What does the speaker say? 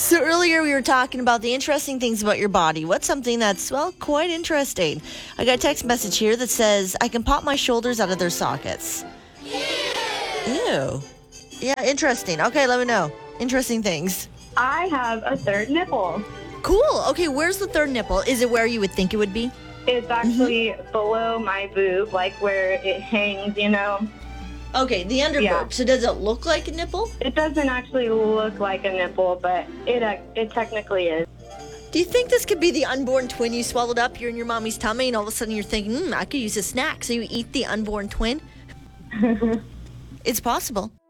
So earlier we were talking about the interesting things about your body. What's something that's, well, quite interesting? I got a text message here that says, I can pop my shoulders out of their sockets. Ew. Yeah, interesting. Okay, let me know. Interesting things. I have a third nipple. Cool. Okay, where's the third nipple? Is it where you would think it would be? It's actually below my boob, like where it hangs, Okay, the underboob. Yeah. So does it look like a nipple? It doesn't actually look like a nipple, but it technically is. Do you think this could be the unborn twin you swallowed up? You're in your mommy's tummy, and all of a sudden you're thinking, I could use a snack. So you eat the unborn twin? It's possible.